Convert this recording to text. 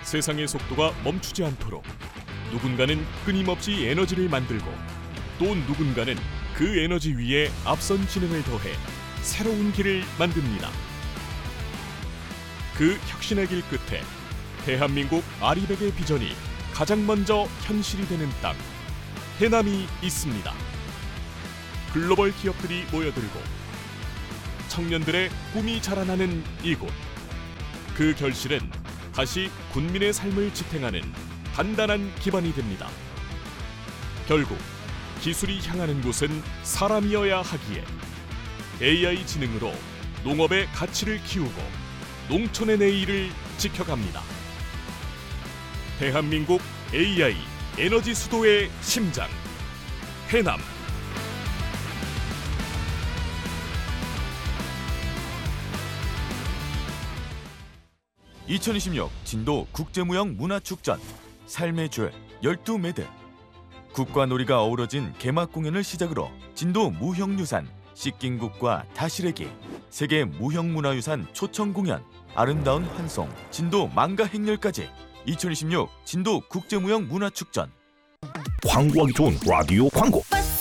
세상의 속도가 멈추지 않도록 누군가는 끊임없이 에너지를 만들고 또 누군가는 그 에너지 위에 앞선 지능을 더해 새로운 길을 만듭니다. 그 혁신의 길 끝에 대한민국 아리백의 비전이 가장 먼저 현실이 되는 땅, 해남이 있습니다. 글로벌 기업들이 모여들고 청년들의 꿈이 자라나는 이곳. 그 결실은 다시 군민의 삶을 지탱하는 단단한 기반이 됩니다. 결국 기술이 향하는 곳은 사람이어야 하기에 AI 지능으로 농업의 가치를 키우고 농촌의 내일을 지켜갑니다. 대한민국 AI 에너지 수도의 심장, 해남. 2026 진도 국제무형 문화축전 삶의 줄 12매듭 국과 놀이가 어우러진 개막 공연을 시작으로 진도 무형유산 씻긴국과 다시래기 세계 무형문화유산 초청 공연 아름다운 환송 진도 망가 행렬까지 2026 진도 국제무형 문화축전. 광고하기 좋은 라디오 광고.